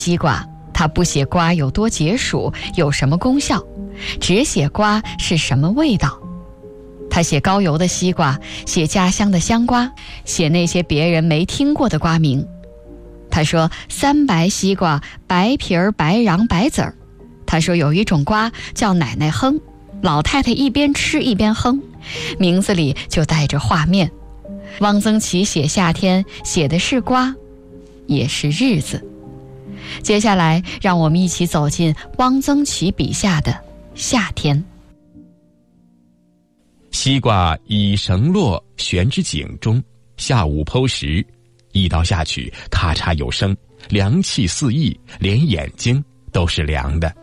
西瓜，它不写瓜有多解暑，有什么功效，只写瓜是什么味道。他写高邮的西瓜，写家乡的香瓜，写那些别人没听过的瓜名。他说三白西瓜，白皮儿、白瓤、白籽儿。他说有一种瓜叫奶奶哼，老太太一边吃一边哼，名字里就带着画面。汪曾祺写夏天，写的是瓜，也是日子。接下来让我们一起走进汪曾祺笔下的夏天。 西瓜以绳络悬之井中，下午剖食，一刀下去，咔嚓有声，凉气四溢，连眼睛都是凉的。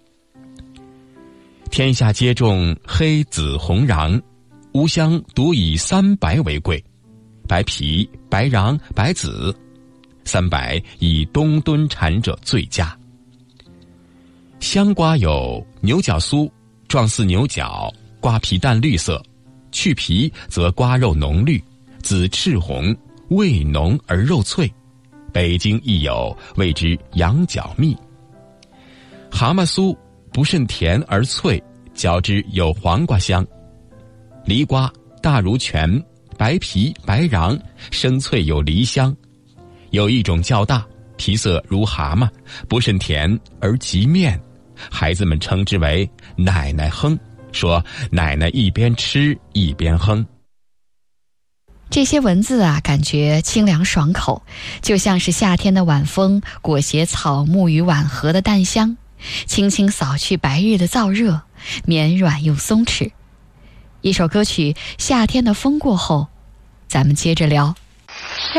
天下皆种黑紫红瓤，吾乡独以三白为贵，白皮、白瓤、白籽。三白以冬蹲产者最佳。香瓜有牛角酥，状似牛角，瓜皮淡绿色，去皮则瓜肉浓绿，紫赤红，味浓而肉脆。北京亦有，谓之羊角蜜。蛤蟆酥不甚甜而脆，嚼之有黄瓜香。梨瓜大如拳，白皮白瓤，生脆有梨香。有一种较大，皮色如蛤蟆，不甚甜而极面，孩子们称之为奶奶哼，说奶奶一边吃一边哼。 这些文字啊，感觉清凉爽口，就像是夏天的晚风裹挟草木与晚荷的淡香，轻轻扫去白日的燥热，绵软又松弛。一首歌曲《夏天的风过后》，咱们接着聊。